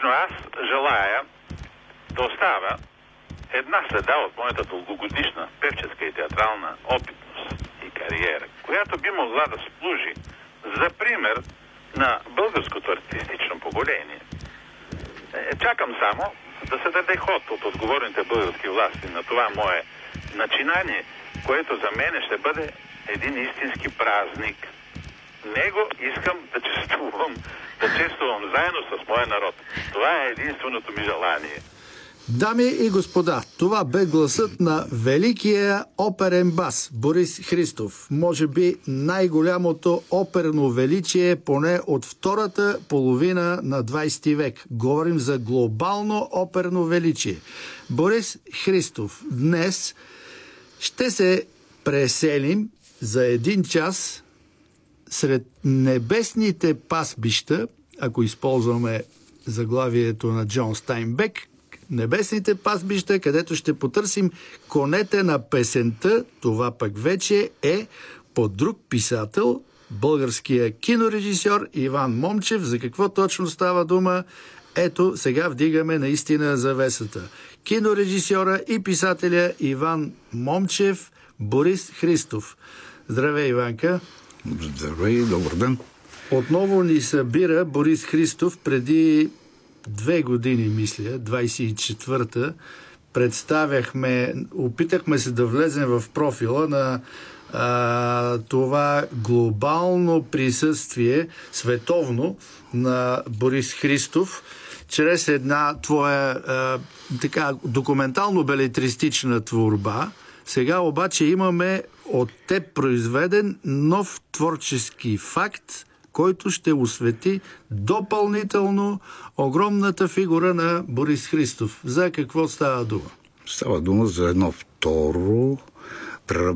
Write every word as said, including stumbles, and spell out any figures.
аз желая да оставя една следа от моята дългогодишна певческа и театрална опитност и кариера, която би могла да служи за пример на българското артистично поколение. Е, чакам само да се даде ход от отговорните български власти на това мое начинание, което за мен ще бъде един истински празник. Него искам да чествувам, да чествувам заедно с моя народ. Това е единственото ми желание. Дами и господа, това бе гласът на великия оперен бас Борис Христов. Може би най-голямото оперно величие поне от втората половина на двайсети век. Говорим за глобално оперно величие. Борис Христов. Днес ще се преселим за един час сред небесните пасбища, ако използваме заглавието на Джон Стайнбек, небесните пасбища, където ще потърсим конете на песента. Това пък вече е под друг писател, българския кинорежисьор Иван Момчев. За какво точно става дума? Ето, сега вдигаме наистина завесата. Кинорежисьора и писателя Иван Момчев, Борис Христов. Здравей, Иванка! Здравей, добър ден! Отново ни събира Борис Христов преди две години, мисля, двайсет и четвърта, представяхме, опитахме се да влезем в профила на а, това глобално присъствие, световно, на Борис Христов, чрез една твоя а, така документално-белетристична творба. Сега обаче имаме от теб произведен нов творчески факт, който ще освети допълнително огромната фигура на Борис Христов. За какво става дума? Става дума за едно второ